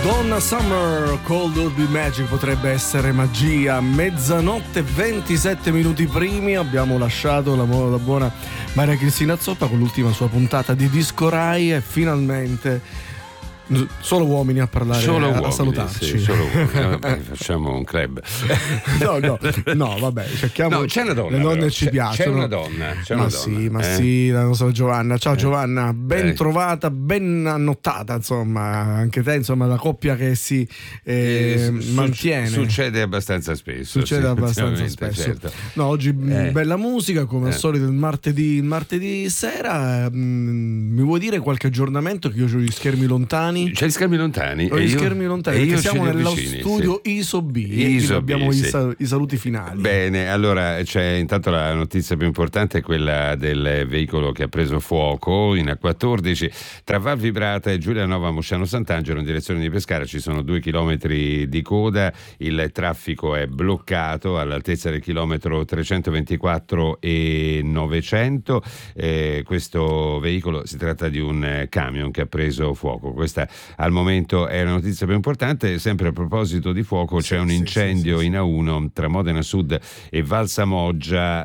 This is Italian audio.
Donna Summer, Cold Will Be Magic, potrebbe essere magia. Mezzanotte 27 minuti primi abbiamo lasciato la buona Maria Cristina Zoppa con l'ultima sua puntata di Disco Rai e finalmente solo uomini a parlare, solo a uomini, salutarci. sì, solo uomini. Vabbè, facciamo un club. No, vabbè, cerchiamo. No, c'è una donna. Le donne però. ci piacciono. C'è una donna. Sì, la nostra Giovanna. Ciao Giovanna, ben trovata, ben annottata, insomma, anche te, insomma, la coppia che si mantiene. Succede abbastanza spesso. Succede abbastanza spesso. Certo. No, oggi bella musica, come al solito il martedì sera. Mi vuoi dire qualche aggiornamento? Che io ho gli schermi lontani. C'è gli schermi lontani. Ho gli schermi lontani, perché siamo nello studio ISO-B e abbiamo i saluti finali. Bene, allora c'è intanto la notizia più importante, è quella del veicolo che ha preso fuoco in A14 tra Val Vibrata e Giulianova Mosciano Sant'Angelo in direzione di Pescara. Ci sono 2 chilometri di coda, il traffico è bloccato all'altezza del chilometro 324 e 900. Questo veicolo, si tratta di un camion che ha preso fuoco. Questa al momento è la notizia più importante. Sempre a proposito di fuoco, c'è un incendio in A1 tra Modena Sud e Valsamoggia,